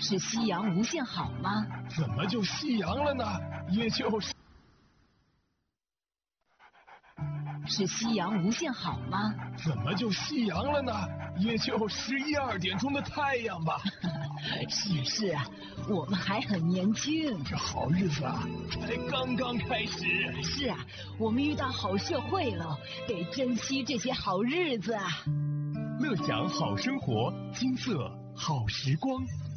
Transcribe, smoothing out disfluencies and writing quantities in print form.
是夕阳无限好吗？ 怎么就夕阳了呢？也就是夕阳无限好吗？ 怎么就夕阳了呢？也就11、2点钟的太阳吧。 是啊，我们还很年轻， 这好日子啊，才刚刚开始。 是啊，我们遇到好社会了，得珍惜这些好日子啊。 乐享好生活，金色好时光。